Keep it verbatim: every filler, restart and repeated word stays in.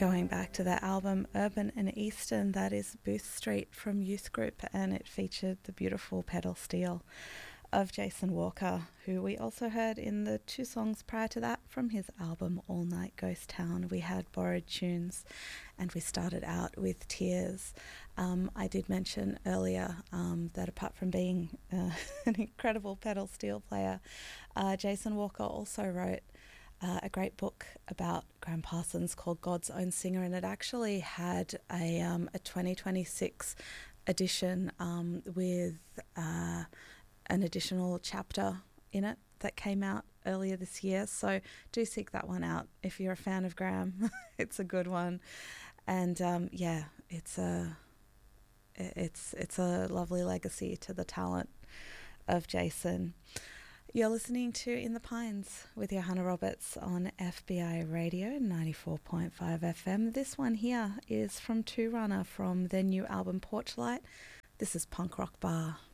Going back to the album Urban and Eastern, that is Booth Street from Youth Group, and it featured the beautiful pedal steel of Jason Walker, who we also heard in the two songs prior to that from his album All Night Ghost Town. We had Borrowed Tunes, and we started out with Tears. Um, I did mention earlier um, that apart from being uh, an incredible pedal steel player, uh, Jason Walker also wrote Uh, a great book about Graham Parsons called God's Own Singer, and it actually had a um, a twenty twenty-six edition um, with uh, an additional chapter in it that came out earlier this year. So do seek that one out if you're a fan of Graham. It's a good one, and um, yeah, it's a it's it's a lovely legacy to the talent of Jason. You're listening to In the Pines with Johanna Roberts on F B I Radio ninety-four point five F M. This one here is from Two Runner from their new album Porchlight. This is Punk Rock Bar.